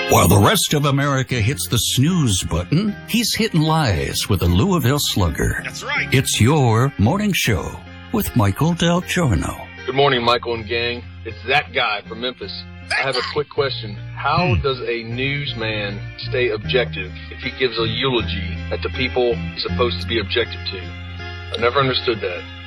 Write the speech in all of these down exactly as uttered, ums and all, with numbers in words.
While the rest of America hits the snooze button, he's hitting lies with the Louisville Slugger. That's right. It's your morning show with Michael Del Giorno. Good morning, Michael and gang. It's that guy from Memphis. I have a quick question. How does a newsman stay objective if he gives a eulogy at the people he's supposed to be objective to? I never understood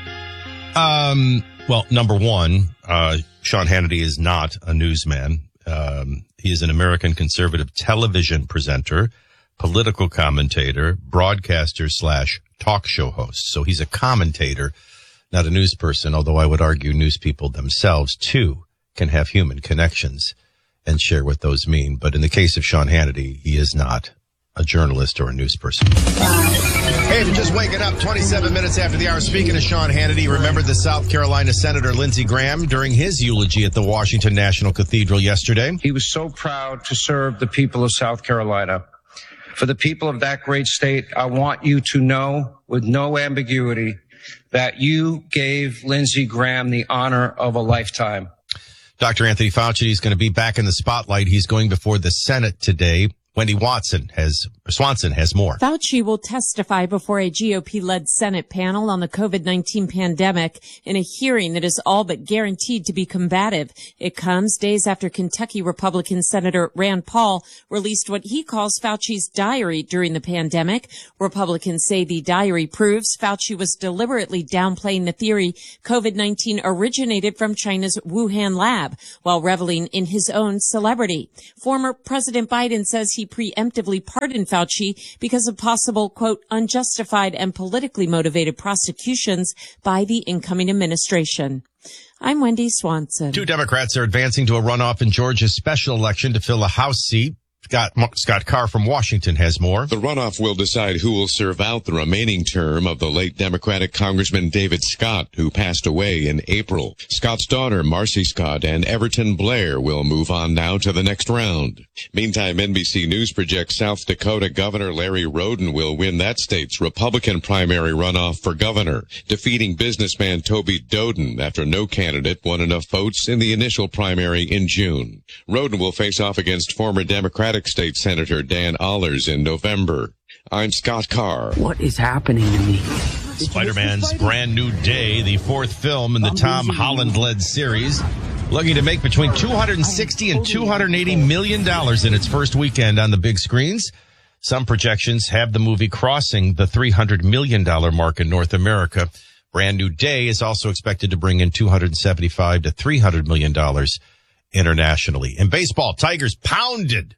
that. Um. Well, number one, uh, Sean Hannity is not a newsman. Um, he is an American conservative television presenter, political commentator, broadcaster slash talk show host. So he's a commentator, not a news person, although I would argue news people themselves, too, can have human connections and share what those mean. But in the case of Sean Hannity, he is not a journalist or a news person. Hey, if you're just waking up, twenty-seven minutes after the hour, speaking of Sean Hannity, remembered the South Carolina Senator Lindsey Graham during his eulogy at the Washington National Cathedral yesterday. He was so proud to serve the people of South Carolina. For the people of that great state, I want you to know with no ambiguity that you gave Lindsey Graham the honor of a lifetime. Doctor Anthony Fauci is going to be back in the spotlight. He's going before the Senate today. Wendy Watson has, Swanson has more. Fauci will testify before a G O P-led Senate panel on the COVID nineteen pandemic in a hearing that is all but guaranteed to be combative. It comes days after Kentucky Republican Senator Rand Paul released what he calls Fauci's diary during the pandemic. Republicans say the diary proves Fauci was deliberately downplaying the theory COVID nineteen originated from China's Wuhan lab while reveling in his own celebrity. Former President Biden says he He preemptively pardoned Fauci because of possible, quote, unjustified and politically motivated prosecutions by the incoming administration. I'm Wendy Swanson. Two Democrats are advancing to a runoff in Georgia's special election to fill a House seat. Scott, Scott Carr from Washington has more. The runoff will decide who will serve out the remaining term of the late Democratic Congressman David Scott, who passed away in April. Scott's daughter, Marcy Scott, and Everton Blair will move on now to the next round. Meantime, N B C News projects South Dakota Governor Larry Roden will win that state's Republican primary runoff for governor, defeating businessman Toby Doden after no candidate won enough votes in the initial primary in June. Roden will face off against former Democratic State Senator Dan Allers in November. I'm Scott Carr. What is happening to me? Spider-Man's Brand New Day, the fourth film in the Tom Holland-led series, looking to make between two hundred sixty and two hundred eighty million dollars in its first weekend on the big screens. Some projections have the movie crossing the three hundred million dollars mark in North America. Brand New Day is also expected to bring in two hundred seventy-five to three hundred million dollars internationally. In baseball, Tigers pounded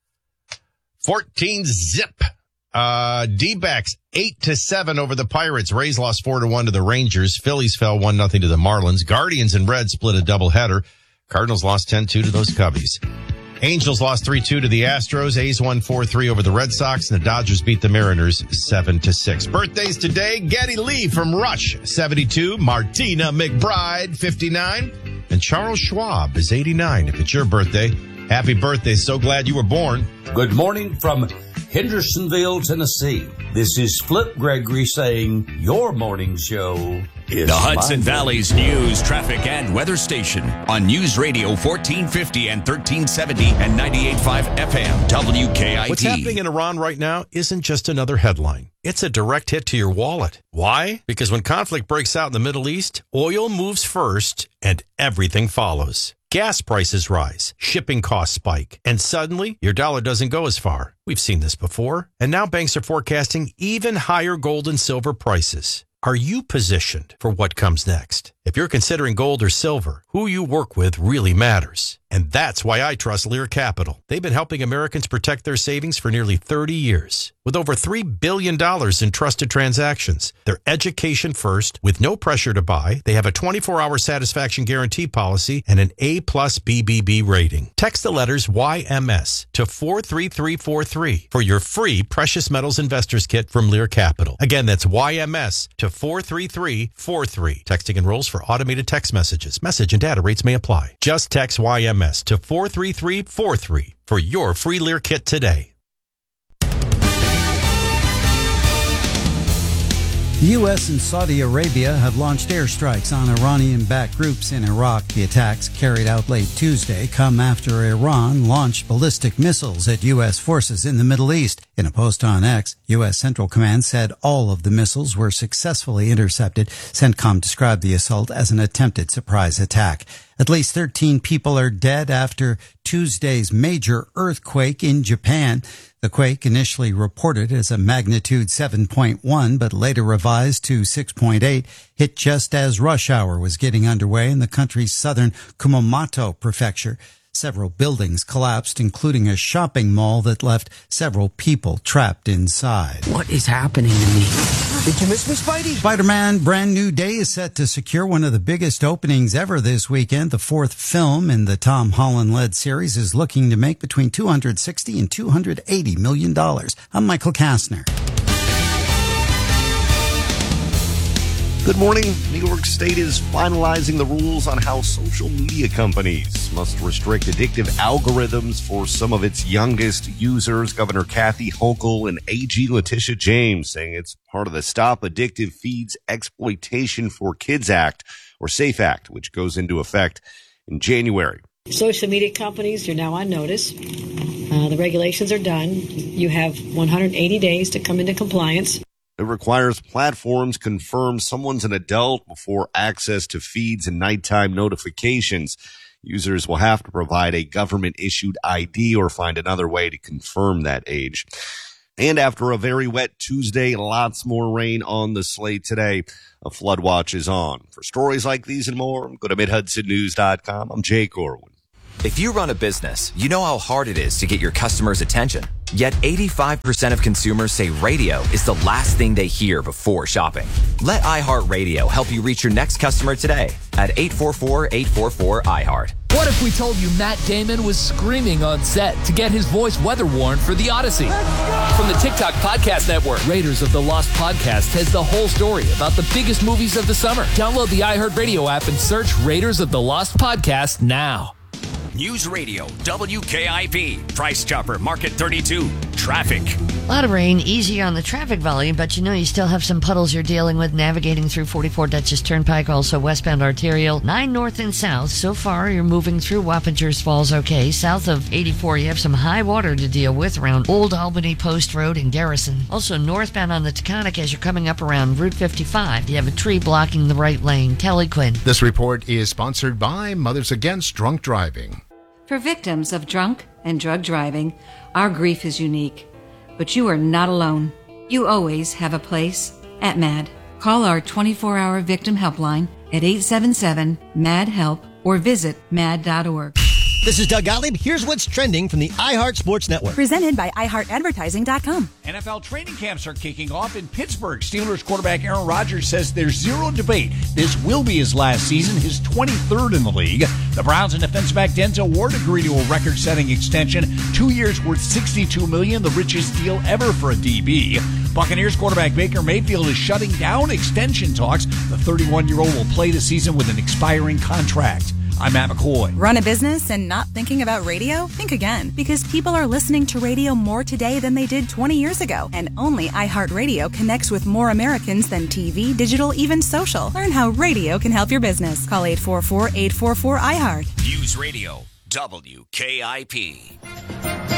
fourteen zip. Uh, D-backs eight to seven over the Pirates. Rays lost four to one to the Rangers. Phillies fell one nothing to the Marlins. Guardians and Reds split a doubleheader. Cardinals lost ten two to those Cubbies. Angels lost three two to the Astros. A's won four three over the Red Sox, and the Dodgers beat the Mariners seven to six. Birthdays today, Geddy Lee from Rush, seventy-two. Martina McBride, fifty-nine. And Charles Schwab is eighty-nine. If it's your birthday, happy birthday. So glad you were born. Good morning from Hendersonville, Tennessee. This is Flip Gregory saying your morning show is the Hudson my Valley's news, traffic, and weather station on News Radio fourteen fifty and thirteen seventy and ninety-eight point five F M W K I T. What's happening in Iran right now isn't just another headline. It's a direct hit to your wallet. Why? Because when conflict breaks out in the Middle East, oil moves first and everything follows. Gas prices rise, shipping costs spike, and suddenly your dollar doesn't go as far. We've seen this before, and now banks are forecasting even higher gold and silver prices. Are you positioned for what comes next? If you're considering gold or silver, who you work with really matters. And that's why I trust Lear Capital. They've been helping Americans protect their savings for nearly thirty years. With over three billion dollars in trusted transactions, they're education first, with no pressure to buy. They have a twenty-four hour satisfaction guarantee policy and an A plus B B B rating. Text the letters Y M S to four three three four three for your free Precious Metals Investors Kit from Lear Capital. Again, that's Y M S to four three three four three. Texting enrolls for automated text messages. Message and data rates may apply. Just text Y M S to four three three four three for your free Lear kit today. The U S and Saudi Arabia have launched airstrikes on Iranian-backed groups in Iraq. The attacks, carried out late Tuesday, come after Iran launched ballistic missiles at U S forces in the Middle East. In a post on X, U S Central Command said all of the missiles were successfully intercepted. CENTCOM described the assault as an attempted surprise attack. At least thirteen people are dead after Tuesday's major earthquake in Japan. The quake, initially reported as a magnitude seven point one but later revised to six point eight, hit just as rush hour was getting underway in the country's southern Kumamoto prefecture. Several buildings collapsed, including a shopping mall that left several people trapped inside. What is happening to me? Did you miss me, Spidey? Spider-Man Brand New Day is set to secure one of the biggest openings ever this weekend. The fourth film in the Tom Holland-led series is looking to make between two hundred sixty and two hundred eighty million dollars. I'm Michael Kastner. Good morning. New York State is finalizing the rules on how social media companies must restrict addictive algorithms for some of its youngest users. Governor Kathy Hochul and A G Letitia James saying it's part of the Stop Addictive Feeds Exploitation for Kids Act, or SAFE Act, which goes into effect in January. Social media companies, you're now on notice. Uh, the regulations are done. You have one hundred eighty days to come into compliance. It requires platforms confirm someone's an adult before access to feeds and nighttime notifications. Users will have to provide a government-issued I D or find another way to confirm that age. And after a very wet Tuesday, lots more rain on the slate today. A flood watch is on. For stories like these and more, go to mid hudson news dot com. I'm Jake Orwin. If you run a business, you know how hard it is to get your customers' attention. Yet eighty-five percent of consumers say radio is the last thing they hear before shopping. Let iHeartRadio help you reach your next customer today at eight four four, eight four four, I heart. What if we told you Matt Damon was screaming on set to get his voice weather worn for The Odyssey? From the TikTok Podcast Network, Raiders of the Lost Podcast has the whole story about the biggest movies of the summer. Download the iHeartRadio app and search Raiders of the Lost Podcast now. News Radio, W K I P, Price Chopper, Market thirty-two, traffic. A lot of rain, easy on the traffic volume, but you know you still have some puddles you're dealing with navigating through forty-four Dutchess Turnpike, also westbound arterial, nine north and south. So far, you're moving through Wappingers Falls okay. South of eighty-four, you have some high water to deal with around Old Albany Post Road and Garrison. Also northbound on the Taconic as you're coming up around Route fifty-five. You have a tree blocking the right lane. Kelly Quinn. This report is sponsored by Mothers Against Drunk Driving. For victims of drunk and drug driving, our grief is unique. But you are not alone. You always have a place at MAD. Call our twenty-four hour victim helpline at eight seven seven, M A D, HELP or visit mad dot org. This is Doug Gottlieb. Here's what's trending from the iHeart Sports Network. Presented by i heart advertising dot com. N F L training camps are kicking off in Pittsburgh. Steelers quarterback Aaron Rodgers says there's zero debate. This will be his last season, his twenty-third in the league. The Browns and defensive back Denzel Ward agree to a record-setting extension. Two years worth sixty-two million dollars, the richest deal ever for a D B. Buccaneers quarterback Baker Mayfield is shutting down extension talks. The thirty-one-year-old will play the season with an expiring contract. I'm Matt McCoy. Run a business and not thinking about radio? Think again, because people are listening to radio more today than they did twenty years ago. And only iHeartRadio connects with more Americans than T V, digital, even social. Learn how radio can help your business. Call eight four four, eight four four, I heart. News Radio, W K I P.